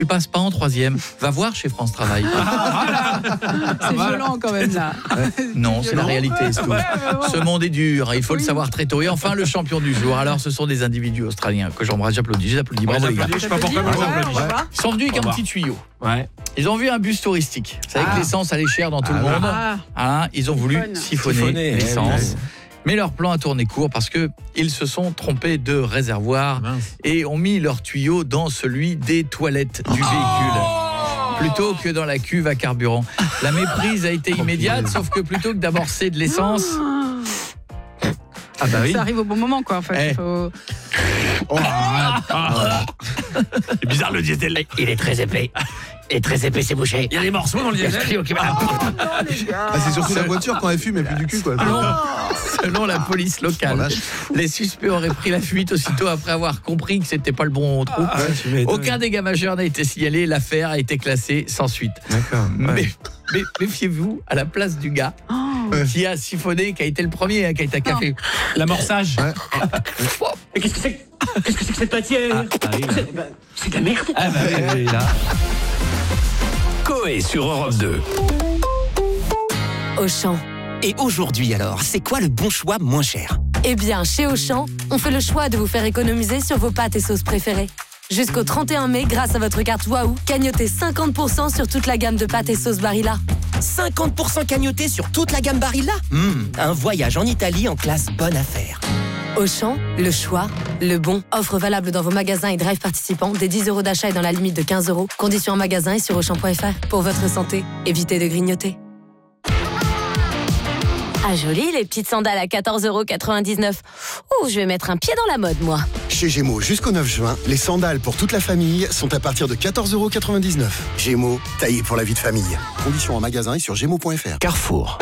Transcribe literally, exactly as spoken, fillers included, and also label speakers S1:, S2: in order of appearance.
S1: Tu passes pas en troisième. Va voir chez France Travail.
S2: C'est violent quand même là.
S1: Non, c'est la réalité. C'est tout.
S2: Ouais, ouais, ouais.
S1: Ce monde est dur, il faut
S2: Oui.
S1: le savoir très tôt. Et enfin, le champion du jour. Alors, ce sont des individus australiens que j'embrasse, j'applaudis. Je les applaudis. Bravo les gars.
S3: Je sais pas pourquoi, mais
S2: Ouais,
S3: on
S2: on
S3: applaudit.
S2: va voir.
S1: Ils sont venus avec
S3: Au
S1: un
S3: revoir.
S1: petit tuyau.
S3: Ouais.
S1: Ils ont vu un bus touristique. Vous savez
S3: Ah.
S1: que l'essence, elle est chère dans tout
S3: Ah
S1: le
S3: ouais.
S1: monde.
S2: Ah.
S1: Hein, ils ont voulu
S2: Siphonne.
S1: siphonner,
S3: Siphonner,
S1: l'essence.
S3: ouais, ouais.
S1: Mais leur plan a tourné court parce que ils se sont trompés de réservoir
S3: Mince.
S1: et ont mis leur tuyau dans celui des toilettes du véhicule. Plutôt que dans la cuve à carburant. La méprise a été immédiate, sauf que plutôt que d'amorcer de l'essence...
S3: Ah bah oui.
S2: Ça arrive au bon moment quoi. En fait,
S1: Eh.
S2: il faut...
S3: C'est bizarre le diesel.
S4: Il est très épais. Et très épais, c'est bouché.
S3: Il y a des morceaux dans le diesel.
S5: Ah, c'est surtout la voiture quand elle fume et plus du cul quoi.
S1: Selon, selon la police
S5: Oh,
S1: locale,
S5: vache.
S1: les suspects auraient pris la fuite aussitôt après avoir compris que c'était pas le bon trou.
S3: Ah, tu m'étonnes.
S1: Aucun dégât majeur n'a été signalé, l'affaire a été classée sans suite.
S3: D'accord.
S1: Mais, mais méfiez-vous à la place du gars qui a siphonné, qui a été le premier, hein, qui a été à café.
S3: L'amorçage.
S5: Ouais.
S4: Mais qu'est-ce que c'est Qu'est-ce que c'est que cette matière
S3: Ah oui, là.
S4: C'est- ben, C'est de la merde.
S3: Ah bah oui, oui, là.
S6: Coé sur Europe deux.
S7: Auchan.
S8: Et aujourd'hui alors, c'est quoi le bon choix moins cher?
S7: Eh bien, chez Auchan, on fait le choix de vous faire économiser sur vos pâtes et sauces préférées. Jusqu'au trente et un mai, grâce à votre carte Waouh, cagnotez cinquante pour cent sur toute la gamme de pâtes et sauces Barilla.
S8: cinquante pour cent cagnoté sur toute la gamme Barilla. Mmh, un voyage en Italie en classe bonne affaire.
S7: Auchan, le choix, le bon. Offre valable dans vos magasins et drive participants dès dix euros d'achat et dans la limite de quinze euros. Conditions en magasin et sur auchan point f r. Pour votre santé, évitez de grignoter. Ah joli, les petites sandales à quatorze euros quatre-vingt-dix-neuf. Ouh, je vais mettre un pied dans la mode, moi.
S9: Chez Gémeaux, jusqu'au neuf juin, les sandales pour toute la famille sont à partir de quatorze euros quatre-vingt-dix-neuf. Gémeaux, taillé pour la vie de famille. Conditions en magasin et sur gémeaux point f r.
S6: Carrefour.